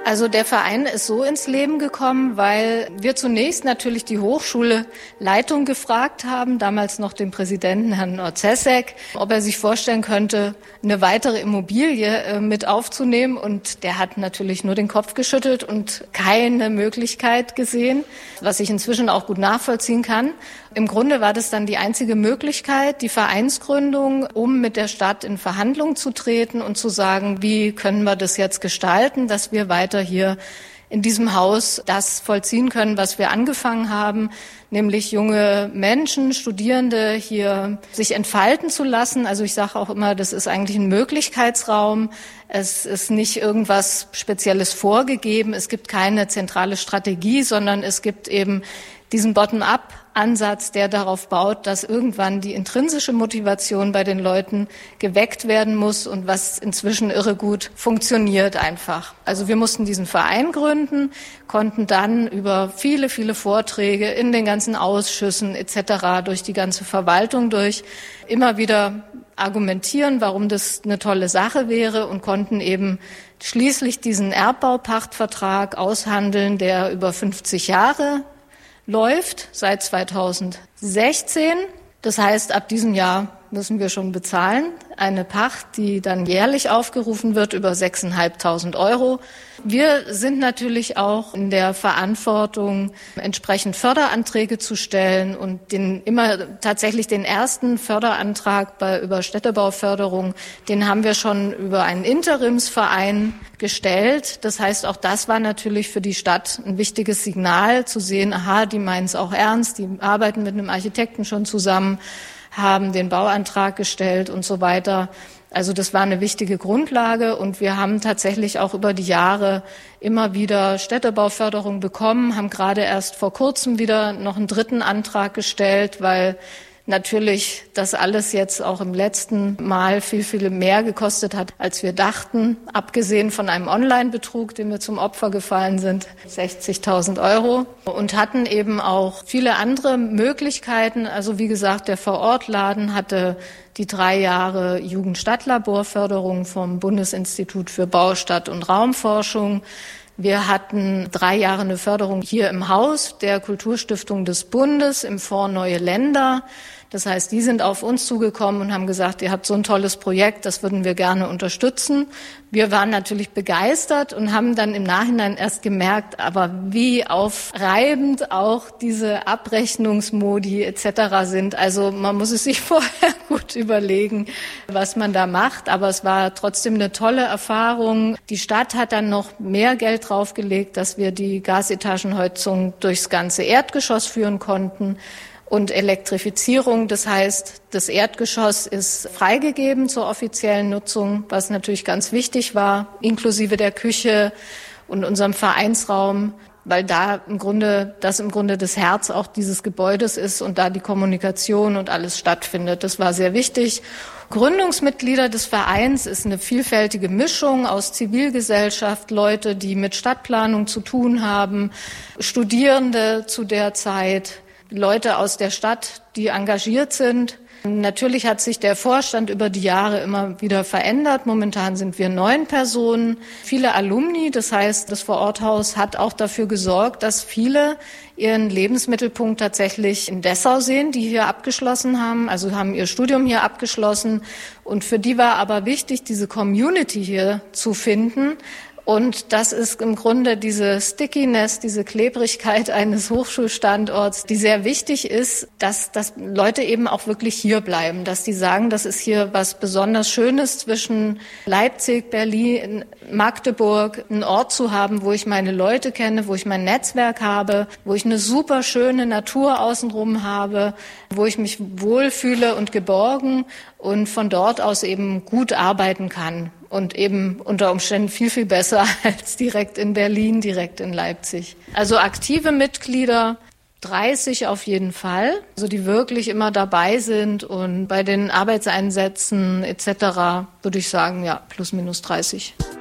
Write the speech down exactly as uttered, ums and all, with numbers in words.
Also der Verein ist so ins Leben gekommen, weil wir zunächst natürlich die Hochschulleitung gefragt haben, damals noch den Präsidenten Herrn Orzesek, ob er sich vorstellen könnte, eine weitere Immobilie äh, mit aufzunehmen. Und der hat natürlich nur den Kopf geschüttelt und keine Möglichkeit gesehen, was ich inzwischen auch gut nachvollziehen kann. Im Grunde war das dann die einzige Möglichkeit, die Vereinsgründung, um mit der Stadt in Verhandlungen zu treten und zu sagen, wie können wir das jetzt gestalten, dass wir weiter hier in diesem Haus das vollziehen können, was wir angefangen haben, nämlich junge Menschen, Studierende hier sich entfalten zu lassen. Also ich sage auch immer, das ist eigentlich ein Möglichkeitsraum. Es ist nicht irgendwas Spezielles vorgegeben. Es gibt keine zentrale Strategie, sondern es gibt eben diesen Bottom-up-Ansatz, der darauf baut, dass irgendwann die intrinsische Motivation bei den Leuten geweckt werden muss und was inzwischen irre gut funktioniert einfach. Also wir mussten diesen Verein gründen, konnten dann über viele, viele Vorträge in den ganzen Ausschüssen et cetera durch die ganze Verwaltung durch immer wieder argumentieren, warum das eine tolle Sache wäre und konnten eben schließlich diesen Erbbaupachtvertrag aushandeln, der über fünfzig Jahre läuft, seit zweitausendsechzehn. Das heißt, ab diesem Jahr müssen wir schon bezahlen. Eine Pacht, die dann jährlich aufgerufen wird, über sechstausendfünfhundert Euro. Wir sind natürlich auch in der Verantwortung, entsprechend Förderanträge zu stellen und den immer tatsächlich den ersten Förderantrag bei über Städtebauförderung, den haben wir schon über einen Interimsverein gestellt. Das heißt, auch das war natürlich für die Stadt ein wichtiges Signal, zu sehen, aha, die meinen es auch ernst, die arbeiten mit einem Architekten schon zusammen, haben den Bauantrag gestellt und so weiter. Also das war eine wichtige Grundlage und wir haben tatsächlich auch über die Jahre immer wieder Städtebauförderung bekommen, haben gerade erst vor kurzem wieder noch einen dritten Antrag gestellt, weil natürlich das alles jetzt auch im letzten Mal viel, viel mehr gekostet hat, als wir dachten. Abgesehen von einem Online-Betrug, dem wir zum Opfer gefallen sind, sechzigtausend Euro. Und hatten eben auch viele andere Möglichkeiten. Also wie gesagt, der Vorortladen hatte die drei Jahre Jugend-Stadt-Laborförderung vom Bundesinstitut für Bau, Stadt- und Raumforschung. Wir hatten drei Jahre eine Förderung hier im Haus der Kulturstiftung des Bundes im Fonds Neue Länder. Das heißt, die sind auf uns zugekommen und haben gesagt, ihr habt so ein tolles Projekt, das würden wir gerne unterstützen. Wir waren natürlich begeistert und haben dann im Nachhinein erst gemerkt, aber wie aufreibend auch diese Abrechnungsmodi et cetera sind. Also man muss es sich vorher gut überlegen, was man da macht. Aber es war trotzdem eine tolle Erfahrung. Die Stadt hat dann noch mehr Geld draufgelegt, dass wir die Gasetagenheizung durchs ganze Erdgeschoss führen konnten. Und Elektrifizierung, das heißt, das Erdgeschoss ist freigegeben zur offiziellen Nutzung, was natürlich ganz wichtig war, inklusive der Küche und unserem Vereinsraum, weil da im Grunde, das im Grunde das Herz auch dieses Gebäudes ist und da die Kommunikation und alles stattfindet. Das war sehr wichtig. Gründungsmitglieder des Vereins ist eine vielfältige Mischung aus Zivilgesellschaft, Leute, die mit Stadtplanung zu tun haben, Studierende zu der Zeit, Leute aus der Stadt, die engagiert sind. Natürlich hat sich der Vorstand über die Jahre immer wieder verändert. Momentan sind wir neun Personen, viele Alumni. Das heißt, das Vororthaus hat auch dafür gesorgt, dass viele ihren Lebensmittelpunkt tatsächlich in Dessau sehen, die hier abgeschlossen haben, also haben ihr Studium hier abgeschlossen. Und für die war aber wichtig, diese Community hier zu finden. Und das ist im Grunde diese Stickiness, diese Klebrigkeit eines Hochschulstandorts, die sehr wichtig ist, dass, dass Leute eben auch wirklich hier bleiben, dass die sagen, das ist hier was besonders Schönes zwischen Leipzig, Berlin, Magdeburg, einen Ort zu haben, wo ich meine Leute kenne, wo ich mein Netzwerk habe, wo ich eine super schöne Natur außenrum habe, wo ich mich wohlfühle und geborgen und von dort aus eben gut arbeiten kann. Und eben unter Umständen viel, viel besser als direkt in Berlin, direkt in Leipzig. Also aktive Mitglieder, dreißig auf jeden Fall, also die wirklich immer dabei sind und bei den Arbeitseinsätzen et cetera würde ich sagen, ja, plus minus dreißig.